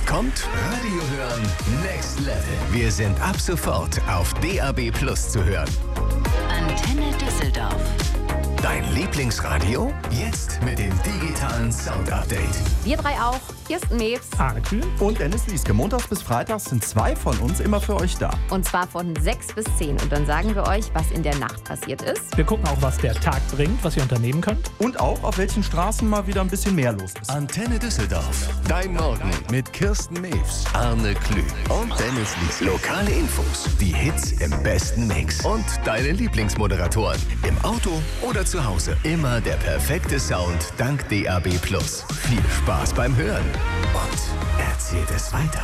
kommt Radio hören Next Level. Wir sind ab sofort auf DAB+ zu hören. Antenne Düsseldorf. Dein Lieblingsradio? Jetzt mit dem digitalen Sound-Update. Wir drei auch. Kirsten Mewes. Arne Kühn und Dennis Lieske. Montags bis Freitags sind 2 von uns immer für euch da. Und zwar von 6 bis 10. Und dann sagen wir euch, was in der Nacht passiert ist. Wir gucken auch, was der Tag bringt, was ihr unternehmen könnt. Und auch, auf welchen Straßen mal wieder ein bisschen mehr los ist. Antenne Düsseldorf. Dein Morgen mit Kirsten Mewes, Arne Klü und Dennis Lieske. Lokale Infos, die Hits im besten Mix und deine Lieblingsmoderatoren. Im Auto oder zu Hause. Immer der perfekte Sound dank DAB+. Viel Spaß beim Hören. Und erzählt es weiter.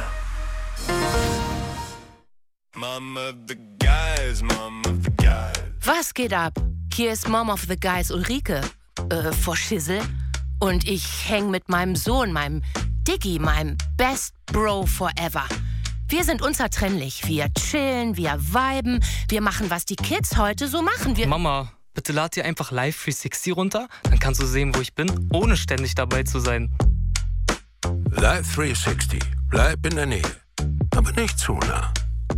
Was geht ab? Hier ist Mom of the Guys Ulrike, vor Schissel. Und ich häng mit meinem Sohn, meinem Diggi, meinem Best Bro forever. Wir sind unzertrennlich. Wir chillen, wir viben, wir machen, was die Kids heute so machen. Mama, bitte lad dir einfach Live 360 runter, dann kannst du sehen, wo ich bin, ohne ständig dabei zu sein. Live 360. Bleib in der Nähe, aber nicht zu nah.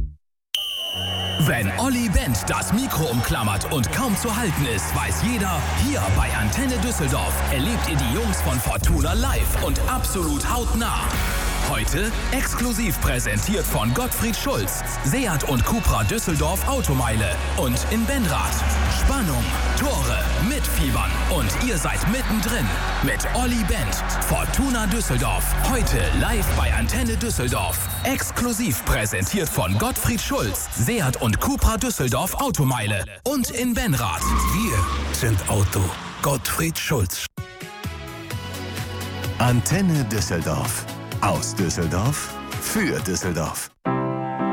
Wenn Olli Bent das Mikro umklammert und kaum zu halten ist, weiß jeder, hier bei Antenne Düsseldorf erlebt ihr die Jungs von Fortuna live und absolut hautnah. Heute exklusiv präsentiert von Gottfried Schulz, Seat und Cupra Düsseldorf Automeile und in Benrath. Spannung, Tore, Mitfiebern und ihr seid mittendrin mit Olli Bent, Fortuna Düsseldorf. Heute live bei Antenne Düsseldorf. Exklusiv präsentiert von Gottfried Schulz, Seat und Cupra Düsseldorf Automeile und in Benrath. Wir sind Auto. Gottfried Schulz. Antenne Düsseldorf. Aus Düsseldorf für Düsseldorf.